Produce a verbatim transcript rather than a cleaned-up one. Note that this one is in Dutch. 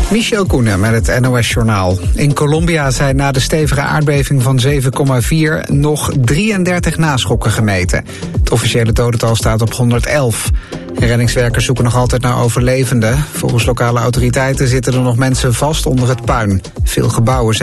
Michel Koenen met het N O S-journaal. In Colombia zijn na de stevige aardbeving van zeven komma vier nog drieëndertig naschokken gemeten. Het officiële dodental staat op honderdelf. Reddingswerkers zoeken nog altijd naar overlevenden. Volgens lokale autoriteiten zitten er nog mensen vast onder het puin. Veel gebouwen zijn